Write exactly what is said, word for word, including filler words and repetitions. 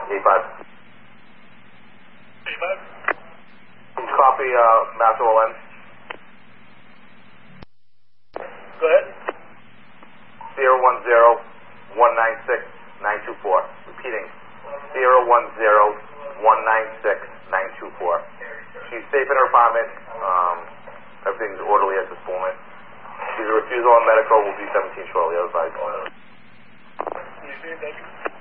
eighty-five. eighty-five. Copy, uh, Master O N. Go ahead. zero one zero, one nine six, nine two four. Repeating. zero one zero, one nine six, nine two four. She's safe in her apartment. Um, everything's orderly at this moment. She's a refusal on medical. Will be seventeen shortly. Otherwise. You see, thank you.